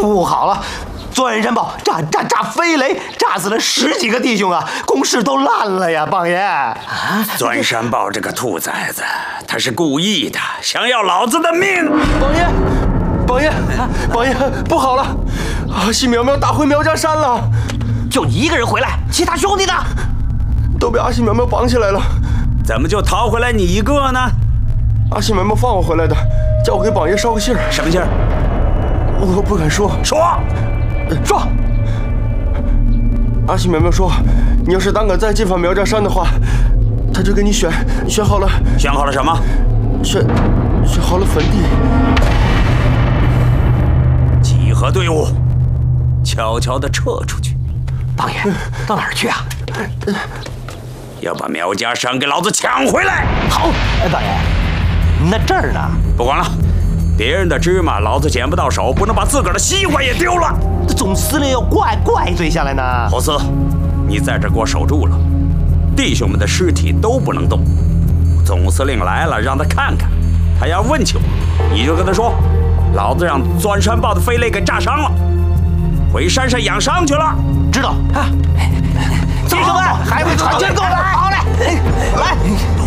不好了！钻山炮炸飞雷，炸死了10几个弟兄啊！工事都烂了呀，榜爷！啊， 钻山豹这个兔崽子，他是故意的，想要老子的命！ 榜爷，不好了！阿西苗苗打回苗家山了。 就你一个人回来，其他兄弟呢？ 都被阿西苗苗绑起来了。 怎么就逃回来你一个呢？ 阿西苗苗放我回来的，叫我给榜爷捎个信儿。 什么信儿？ 我不敢说。 说。 阿西苗苗说，你要是胆敢再进犯苗家山的话，他就给你选好了。 选好了什么？ 选好了坟地。 集合队伍，悄悄地撤出去。 榜爷，到哪儿去啊？ 要把苗家山给老子抢回来！ 好，榜爷，那这儿呢？ 不管了，别人的芝麻老子捡不到手，不能把自个儿的西瓜也丢了。 总司令要怪罪下来呢。 侯四，你在这给我守住了，弟兄们的尸体都不能动。总司令来了，让他看看，他要问起我，你就跟他说，老子让钻山豹的飞雷给炸伤了，回山上养伤去了。 知道啊，弟兄们，还会传真过来。好嘞，来。